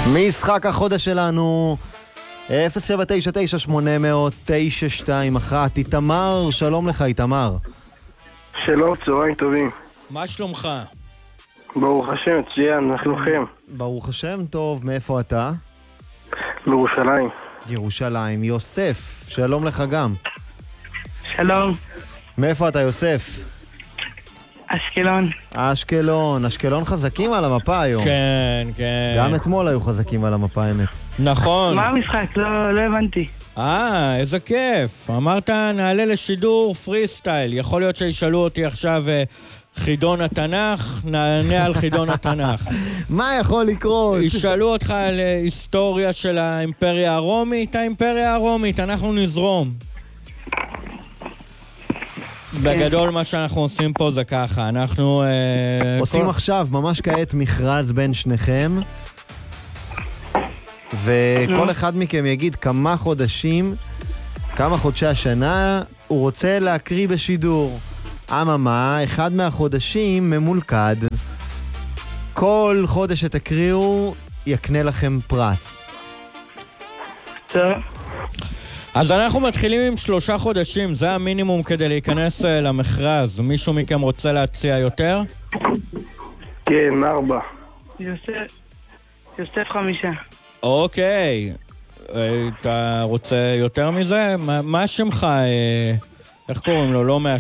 משחק החודש שלנו 0799800-921. איתמר, שלום לך איתמר. שלום, צהריים טובים. מה שלומך? ברוך השם, מצוין, מה שלומכם? ברוך השם, טוב. מאיפה אתה? בירושלים. ירושלים. יוסף, שלום לך גם. שלום, מאיפה אתה יוסף? אשקלון. אשקלון. אשקלון חזקים על המפה היום. כן, כן. גם אתמול היו חזקים על המפה, האמת. נכון. מה המשחק? לא הבנתי. איזה כיף. אמרת נעלה לשידור פרי סטייל. יכול להיות שישאלו אותי עכשיו חידון התנ"ך, נענה על חידון התנ"ך. מה יכול לקרות? ישאלו אותך על היסטוריה של האימפריה הרומית, האימפריה הרומית, אנחנו נזרום. בגדול מה שאנחנו עושים פה זה ככה, אנחנו עושים עכשיו, ממש כעת, מכרז בין שניכם, וכל אחד מכם יגיד כמה חודשי השנה הוא רוצה להקריא בשידור. אממה, אחד מהחודשים ממולכד. כל חודש שתקריאו יקנה לכם פרס. טוב. אז אנחנו מתחילים עם 3 חודשים, זה המינימום כדי להיכנס למכרז. מישהו מכם רוצה להציע יותר? כן, 4. יוסף 5. אוקיי. אתה רוצה יותר מזה? מה שמך? איך קוראים לו? לא